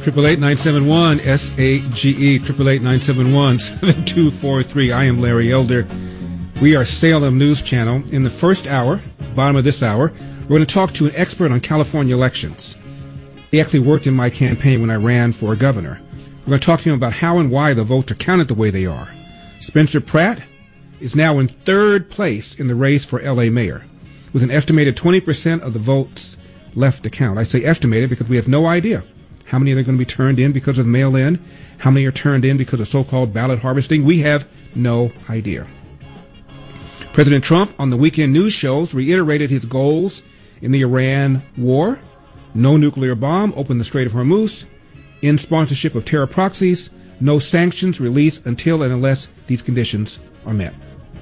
888-971 SAGE 888-971-7243. I am Larry Elder. We are Salem News Channel. In the first hour, bottom of this hour, we're going to talk to an expert on California elections. He actually worked in my campaign when I ran for governor. We're going to talk to him about how and why the votes are counted the way they are. Spencer Pratt is now in third place in the race for L.A. mayor, with an estimated 20% of the votes left to count. I say estimated because we have no idea how many are going to be turned in because of mail-in, how many are turned in because of so-called ballot harvesting. We have no idea. President Trump on the weekend news shows reiterated his goals in the Iran war: no nuclear bomb, open the Strait of Hormuz, end sponsorship of terror proxies, no sanctions released until and unless these conditions are met.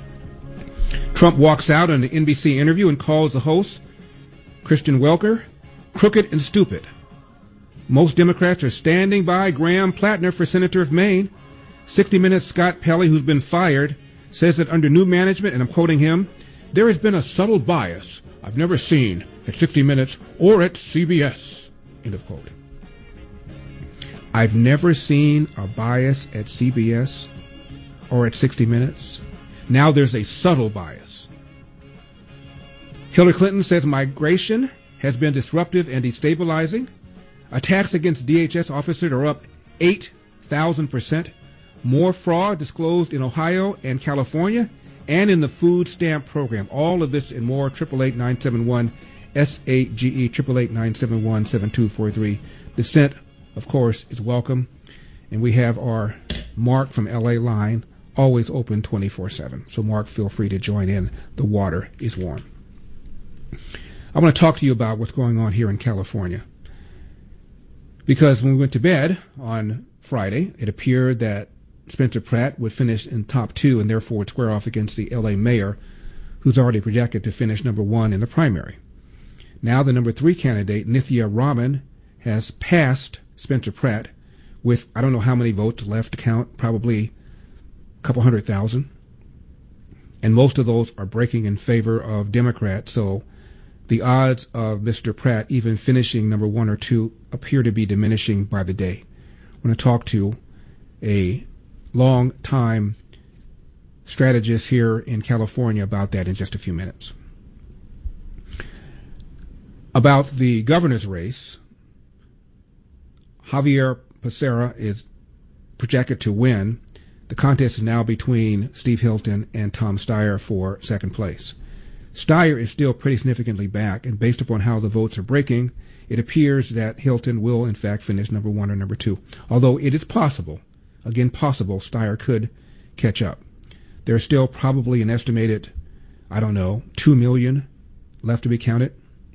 Trump walks out in an NBC interview and calls the host, Christian Welker, crooked and stupid. Most Democrats are standing by Graham Plattner for Senator of Maine. 60 Minutes Scott Pelley, who's been fired, says that under new management, and I'm quoting him, there has been a subtle bias I've never seen at 60 Minutes or at CBS, end of quote. I've never seen a bias at CBS or at 60 Minutes. Now there's a subtle bias. Hillary Clinton says migration has been disruptive and destabilizing. Attacks against DHS officers are up 8,000%. More fraud disclosed in Ohio and California and in the food stamp program. All of this and more. 888-971 SAGE 888-971-7243. Dissent, of course, is welcome. And we have our Mark from LA line always open 24/7. So, Mark, feel free to join in. The water is warm. I want to talk to you about what's going on here in California. Because when we went to bed on Friday, it appeared that Spencer Pratt would finish in top two and therefore would square off against the L.A. mayor, who's already projected to finish number one in the primary. Now the number three candidate, Nithya Raman, has passed Spencer Pratt with I don't know how many votes left to count, probably a couple 100,000. And most of those are breaking in favor of Democrats, so the odds of Mr. Pratt even finishing number one or two appear to be diminishing by the day. I'm going to talk to a long-time strategist here in California about that in just a few minutes. About the governor's race, Javier Becerra is projected to win. The contest is now between Steve Hilton and Tom Steyer for second place. Steyer is still pretty significantly back, and based upon how the votes are breaking, it appears that Hilton will, in fact, finish number one or number two. Although it is possible, again possible, Steyer could catch up. There's still probably an estimated, 2 million left to be counted.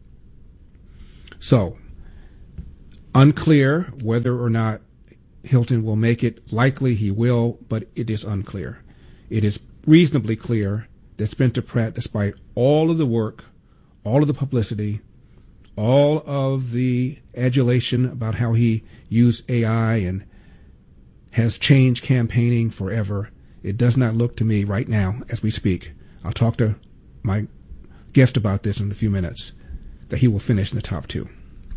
So, unclear whether or not Hilton will make it. Likely he will, but it is unclear. It is reasonably clear that Spencer Pratt, despite all of the work, all of the publicity, all of the adulation about how he used AI and has changed campaigning forever, it does not look to me right now as we speak, I'll talk to my guest about this in a few minutes, that he will finish in the top two.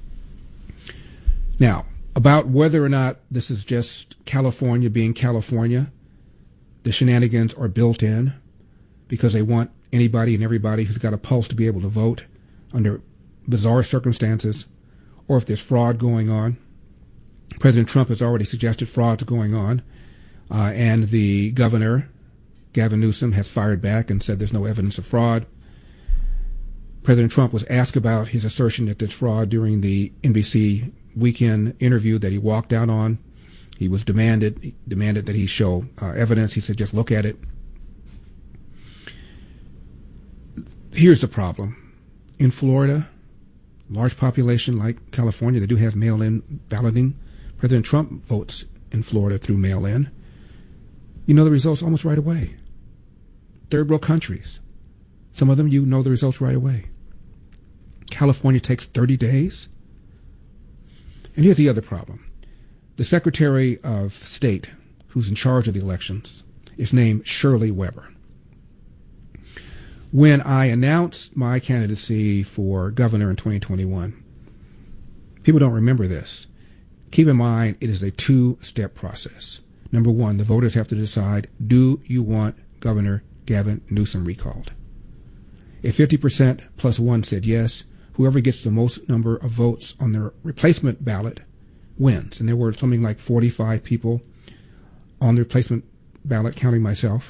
Now, about whether or not this is just California being California, the shenanigans are built in because they want anybody and everybody who's got a pulse to be able to vote under bizarre circumstances, or if there's fraud going on. President Trump has already suggested fraud's going on, and the governor, Gavin Newsom, has fired back and said there's no evidence of fraud. President Trump was asked about his assertion that there's fraud during the NBC weekend interview that he walked out on. He was demanded that he show evidence. He said, just look at it. Here's the problem. In Florida, large population like California, they do have mail-in balloting. President Trump votes in Florida through mail-in. You know the results almost right away. Third world countries. Some of them, you know the results right away. California takes 30 days. And here's the other problem. The Secretary of State, who's in charge of the elections, is named Shirley Weber. When I announced my candidacy for governor in 2021, people don't remember this. Keep in mind, it is a two-step process. Number one, the voters have to decide, do you want Governor Gavin Newsom recalled? If 50% plus one said yes, whoever gets the most number of votes on their replacement ballot wins. And there were something like 45 people on the replacement ballot, counting myself.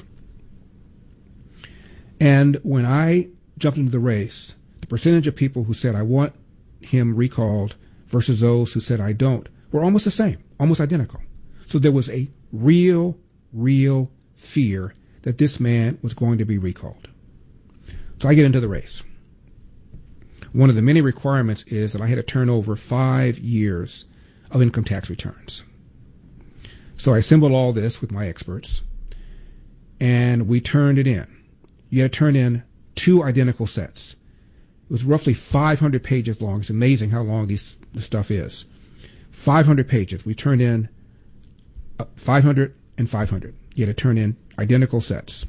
And when I jumped into the race, the percentage of people who said I want him recalled versus those who said I don't were almost the same, almost identical. So there was a real fear that this man was going to be recalled. So I get into the race. One of the many requirements is that I had to turn over 5 years of income tax returns. So I assembled all this with my experts, and we turned it in. You had to turn in 2 identical sets. It was roughly 500 pages long. It's amazing how long this stuff is. 500 pages. We turned in 500 and 500. You had to turn in identical sets.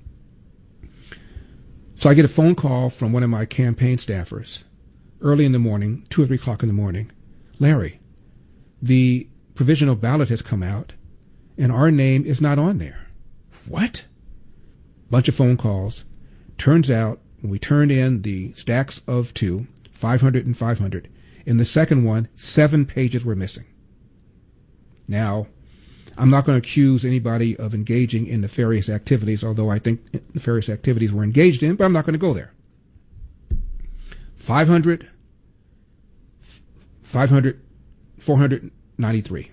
So I get a phone call from one of my campaign staffers early in the morning, 2 or 3 o'clock in the morning. Larry, the provisional ballot has come out, and our name is not on there. What? Bunch of phone calls. Turns out, when we turned in the stacks of 2, 500 and 500, in the second one, 7 pages were missing. Now, I'm not going to accuse anybody of engaging in nefarious activities, although I think nefarious activities were engaged in, but I'm not going to go there. 500, 493.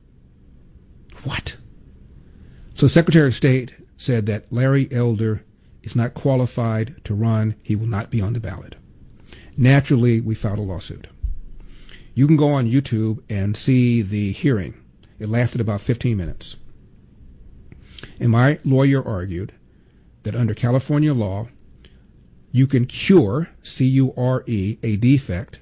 What? So the Secretary of State said that Larry Elder is not qualified to run. He will not be on the ballot. Naturally, we filed a lawsuit. You can go on YouTube and see the hearing. It lasted about 15 minutes. And my lawyer argued that under California law, you can cure, C-U-R-E, a defect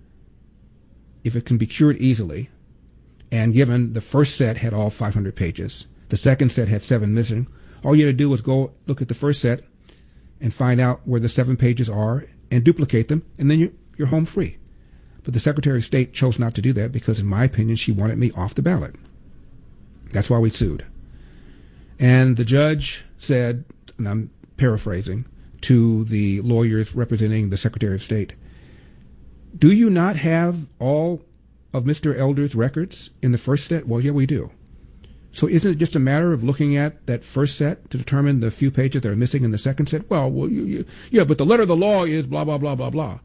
if it can be cured easily. And given the first set had all 500 pages, the second set had 7 missing, all you had to do was go look at the first set and find out where the 7 pages are and duplicate them, and then you're home free. But the Secretary of State chose not to do that because, in my opinion, she wanted me off the ballot. That's why we sued. And the judge said, and I'm paraphrasing, to the lawyers representing the Secretary of State, do you not have all of Mr. Elder's records in the first set? Well, yeah, we do. So isn't it just a matter of looking at that first set to determine the few pages that are missing in the second set? Well, yeah, but the letter of the law is blah, blah, blah, blah, blah.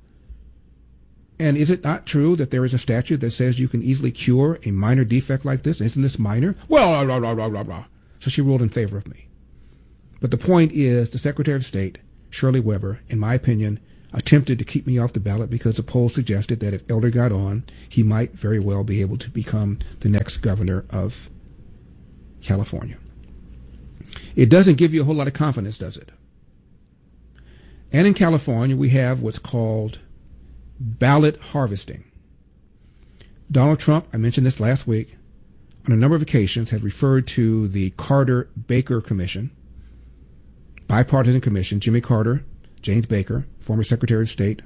And is it not true that there is a statute that says you can easily cure a minor defect like this? Isn't this minor? Well, blah, blah, blah, blah, blah. So she ruled in favor of me. But the point is, the Secretary of State, Shirley Weber, in my opinion, attempted to keep me off the ballot because the poll suggested that if Elder got on, he might very well be able to become the next governor of California. It doesn't give you a whole lot of confidence, does it? And in California, we have what's called ballot harvesting. Donald Trump, I mentioned this last week, on a number of occasions has referred to the Carter-Baker Commission, bipartisan commission, Jimmy Carter, James Baker, former Secretary of State,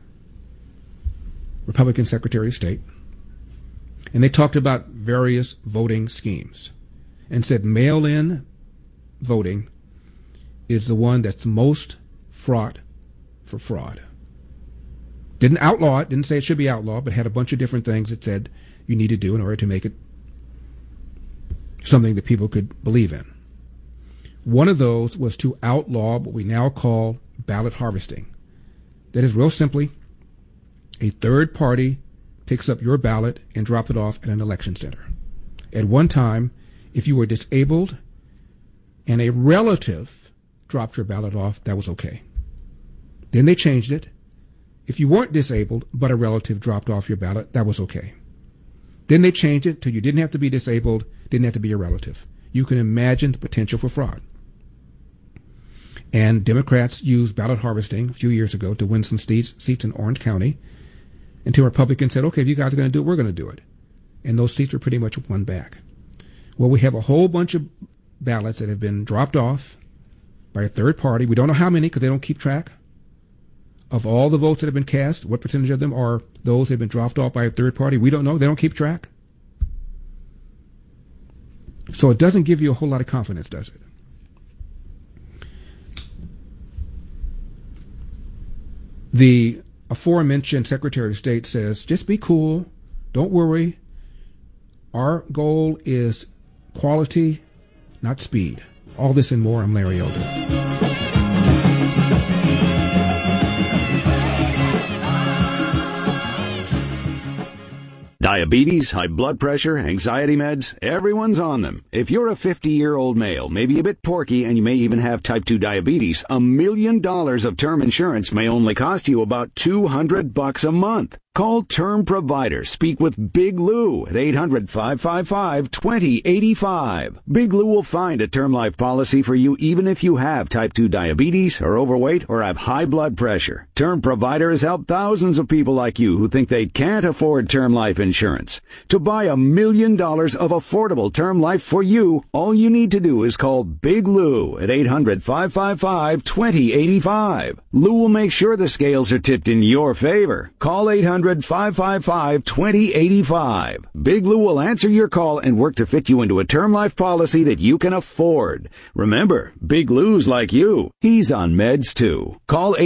Republican Secretary of State, and they talked about various voting schemes and said mail-in voting is the one that's most fraught for fraud. Didn't outlaw it, didn't say it should be outlawed, but had a bunch of different things it said you need to do in order to make it something that people could believe in. One of those was to outlaw what we now call ballot harvesting. That is, real simply, a third party picks up your ballot and drops it off at an election center. At one time, if you were disabled and a relative dropped your ballot off, that was okay. Then they changed it. If you weren't disabled but a relative dropped off your ballot, that was okay. Then they changed it till you didn't have to be disabled, didn't have to be a relative. You can imagine the potential for fraud. And Democrats used ballot harvesting a few years ago to win some seats in Orange County until Republicans said, okay, if you guys are going to do it, we're going to do it. And those seats were pretty much won back. Well, we have a whole bunch of ballots that have been dropped off by a third party. We don't know how many because they don't keep track of all the votes that have been cast. What percentage of them are those that have been dropped off by a third party? We don't know. They don't keep track. So it doesn't give you a whole lot of confidence, does it? The aforementioned Secretary of State says, just be cool, don't worry. Our goal is quality, not speed. All this and more. I'm Larry Elder. Diabetes, high blood pressure, anxiety meds, everyone's on them. If you're a 50-year-old male, maybe a bit porky, and you may even have type 2 diabetes, $1 million of term insurance may only cost you about $200 a month. Call Term Provider. Speak with Big Lou at 800-555-2085. Big Lou will find a term life policy for you even if you have type 2 diabetes, are overweight, or have high blood pressure. Term Provider has helped thousands of people like you who think they can't afford term life insurance. To buy $1 million of affordable term life for you, all you need to do is call Big Lou at 800-555-2085. Lou will make sure the scales are tipped in your favor. Call 800-555-2085. Big Lou will answer your call and work to fit you into a term life policy that you can afford. Remember, Big Lou's like you. He's on meds too. Call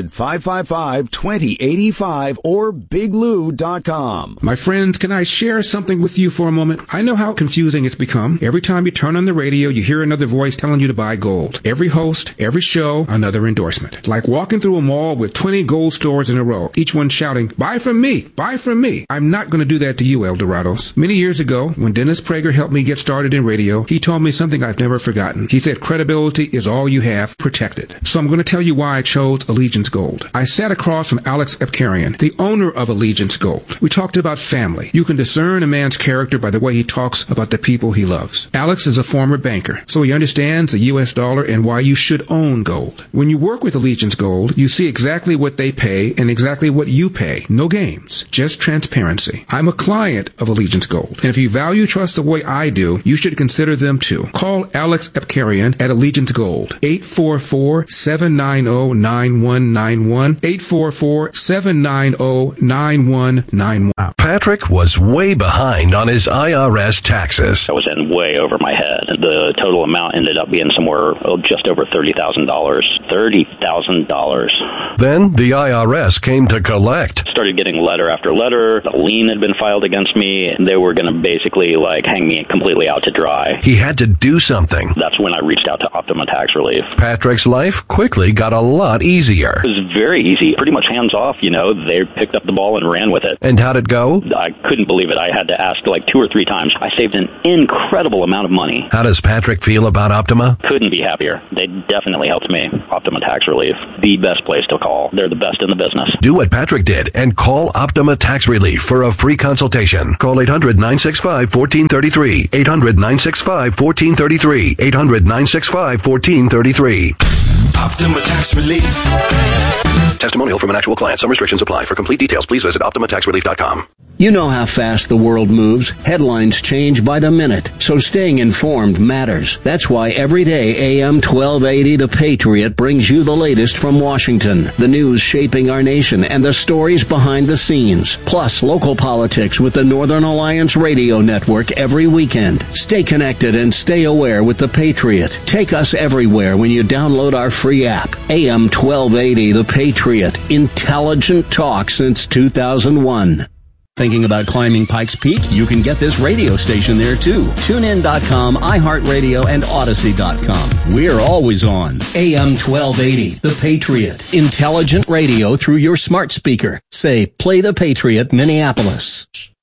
800-555-2085 or biglou.com. My friends, can I share something with you for a moment? I know how confusing it's become. Every time you turn on the radio, you hear another voice telling you to buy gold. Every host, every show, another endorsement. Like walking through a mall with 20 gold stores in a row, each one shouting, buy from me, buy from me. I'm not going to do that to you, Eldorados. Many years ago, when Dennis Prager helped me get started in radio, he told me something I've never forgotten. He said, credibility is all you have, protected. So I'm going to tell you why I chose Allegiance Gold. I sat across from Alex Epkarian, the owner of Allegiance Gold. We talked about family. You can discern a man's character by the way he talks about the people he loves. Alex is a former banker, so he understands the U.S. dollar and why you should own gold. When you work with Allegiance Gold, you see exactly what they pay and exactly what you pay. No games, just transparency. I'm a client of Allegiance Gold, and if you value trust the way I do, you should consider them too. Call Alex Epkarian at Allegiance Gold, 844-790-9191, 844-790-9191. Patrick was way behind on his IRS taxes. I was in way over my head. The total amount ended up being somewhere just over $30,000. $30,000. Then the IRS came to collect. Started getting letter after letter. A lien had been filed against me. They were going to basically hang me completely out to dry. He had to do something. That's when I reached out to Optima Tax Relief. Patrick's life quickly got a lot easier. It was very easy. Pretty much hands off, They picked up the ball and ran with it. And how'd it go? I couldn't believe it. I had to ask 2 or 3 times. I saved an incredible amount of money. How does Patrick feel about Optima? Couldn't be happier. They definitely helped me. Optima Tax Relief. The best place to call. They're the best in the business. Do what Patrick did and call Optima Tax Relief for a free consultation. Call 800-965-1433. 800-965-1433. 800-965-1433. Optima Tax Relief. Testimonial from an actual client. Some restrictions apply. For complete details, please visit OptimaTaxRelief.com. You know how fast the world moves. Headlines change by the minute, so staying informed matters. That's why every day AM 1280 The Patriot brings you the latest from Washington, the news shaping our nation, and the stories behind the scenes. Plus, local politics with the Northern Alliance Radio Network every weekend. Stay connected and stay aware with The Patriot. Take us everywhere when you download our free app. AM 1280 The Patriot. Intelligent talk since 2001. Thinking about climbing Pikes Peak? You can get this radio station there too. TuneIn.com, iHeartRadio, and Odyssey.com. We're always on. AM 1280, The Patriot. Intelligent radio through your smart speaker. Say, play The Patriot, Minneapolis.